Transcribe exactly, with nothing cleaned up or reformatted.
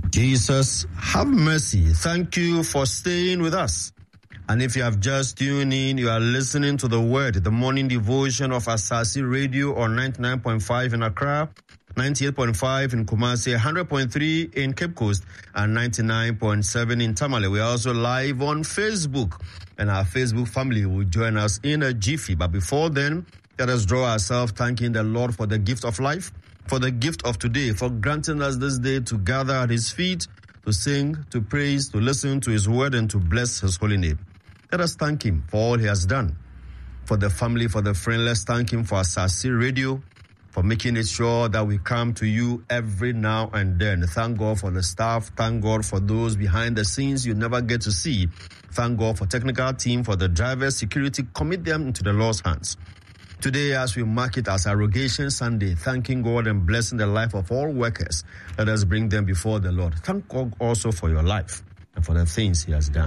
Jesus, have mercy. Thank you for staying with us. And if you have just tuned in, you are listening to the Word, the morning devotion of Asasi Radio on ninety-nine point five in Accra, ninety-eight point five in Kumasi, one hundred point three in Cape Coast, and ninety-nine point seven in Tamale. We are also live on Facebook, and our Facebook family will join us in a jiffy. But before then, let us draw ourselves thanking the Lord for the gift of life, for the gift of today, for granting us this day to gather at His feet, to sing, to praise, to listen to His word, and to bless His holy name. Let us thank Him for all He has done. For the family, for the friend, let's thank Him for Asasi Radio, for making it sure that we come to you every now and then. Thank God for the staff. Thank God for those behind the scenes you never get to see. Thank God for technical team, for the drivers, security. Commit them into the Lord's hands. Today, as we mark it as Arrogation Sunday, thanking God and blessing the life of all workers, let us bring them before the Lord. Thank God also for your life and for the things He has done.